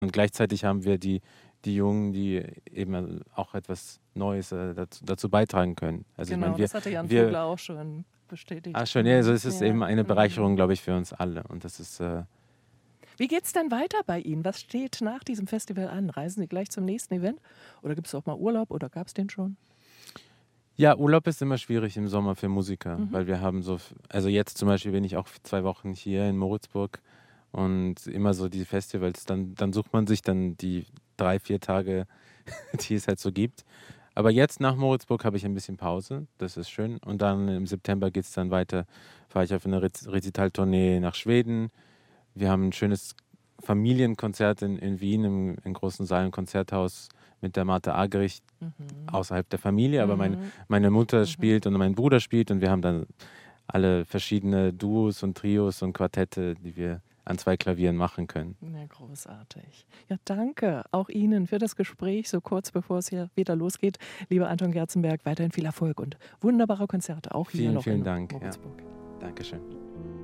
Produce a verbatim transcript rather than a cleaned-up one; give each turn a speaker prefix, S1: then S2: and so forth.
S1: Und gleichzeitig haben wir die die Jungen, die eben auch etwas Neues, äh, dazu dazu beitragen können. Also, ich meine,
S2: Genau,
S1: wir
S2: das hatte Jan
S1: wir
S2: Vogler auch schon
S1: Ah,
S2: bestätigt.
S1: schön. Ja, also
S2: Mhm.
S1: es ist eben
S2: Ja,
S1: eine
S2: mhm.
S1: Bereicherung, glaube ich, für uns alle. Und das ist, äh
S2: Wie geht's denn weiter bei Ihnen? Was steht nach diesem Festival an? Reisen Sie gleich zum nächsten Event oder gibt's auch mal Urlaub oder gab's den schon?
S1: Ja, Urlaub ist immer schwierig im Sommer für Musiker,
S2: Mhm.
S1: weil wir haben so v also jetzt zum Beispiel bin ich auch f zwei Wochen hier in Moritzburg und immer so die Festivals, dann dann sucht man sich dann die drei, vier Tage, die es halt so gibt. Aber jetzt nach Moritzburg habe ich ein bisschen Pause, das ist schön. Und dann im September geht's dann weiter, fahre ich auf 'ne Rez Rezitaltournee nach Schweden. Wir haben 'n schönes Familienkonzert in in Wien im im großen Saal im Konzerthaus mit der Martha Argerich
S2: Mhm.
S1: außerhalb der Familie, aber meine
S2: Mhm.
S1: meine Mutter
S2: Mhm.
S1: spielt und mein Bruder spielt und wir haben dann alle verschiedene Duos und Trios und Quartette, die wir an zwei Klavieren machen können.
S2: Ja, großartig. Ja, danke auch Ihnen für das Gespräch, so kurz bevor es hier wieder losgeht. Lieber Anton Gerzenberg, weiterhin viel Erfolg und wunderbare Konzerte, auch hier
S1: Vielen,
S2: noch
S1: vielen
S2: in
S1: Dank, ja.
S2: Moritzburg.
S1: Dankeschön.